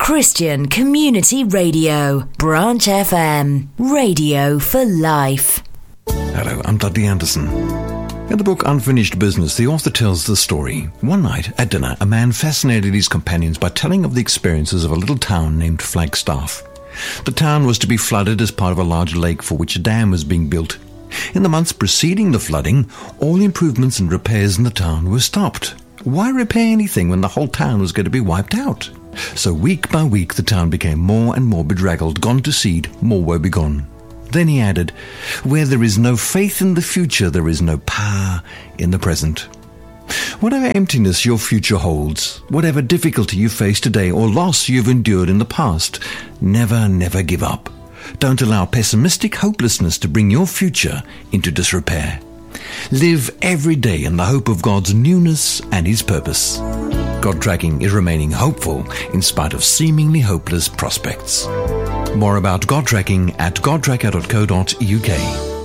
Christian Community Radio, Branch FM, radio for life. Hello, I'm Dudley Anderson. In the book Unfinished Business, the author tells the story. One night at dinner, a man fascinated his companions by telling of the experiences of a little town named Flagstaff. The town was to be flooded as part of a large lake for which a dam was being built. In the months preceding the flooding, all improvements and repairs in the town were stopped. Why repair anything when the whole town was going to be wiped out? So week by week the town became more and more bedraggled, gone to seed, more woebegone. Then he added, where there is no faith in the future, there is no power in the present. Whatever emptiness your future holds, whatever difficulty you face today or loss you've endured in the past, never give up. Don't allow pessimistic hopelessness to bring your future into disrepair. Live every day in the hope of God's newness and His purpose. God Tracking is remaining hopeful in spite of seemingly hopeless prospects. More about God Tracking at godtracker.co.uk.